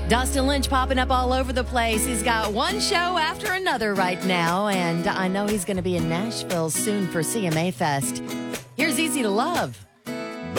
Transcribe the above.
Dustin Lynch popping up all over the place. He's got one show after another right now, and I know he's going to be in Nashville soon for CMA Fest. Here's Easy to Love.